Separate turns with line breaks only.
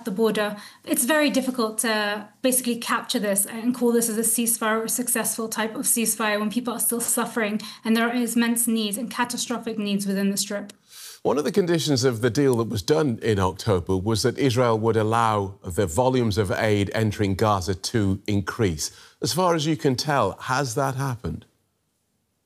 the border. It's very difficult to basically capture this and call this as a ceasefire or a successful type of ceasefire when people are still suffering and there is immense needs and catastrophic needs within the Strip.
One of the conditions of the deal that was done in October was that Israel would allow the volumes of aid entering Gaza to increase. As far as you can tell, has that happened?